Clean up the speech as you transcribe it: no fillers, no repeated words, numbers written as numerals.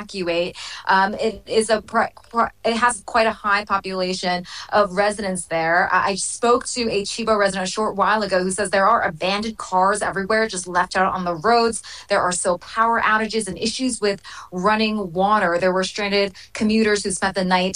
evacuate. It has quite a high population of residents there. I spoke to a Chiba resident a short while ago who says there are abandoned cars everywhere, just left out on the roads. There are still power outages and issues with running water. There were stranded commuters who spent the night